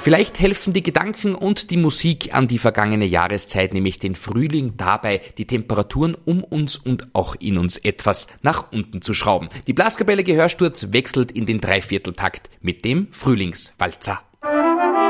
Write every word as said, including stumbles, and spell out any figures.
Vielleicht helfen die Gedanken und die Musik an die vergangene Jahreszeit, nämlich den Frühling, dabei, die Temperaturen um uns und auch in uns etwas nach unten zu schrauben. Die Blaskapelle Gehörsturz wechselt in den Dreivierteltakt mit dem Frühlingswalzer.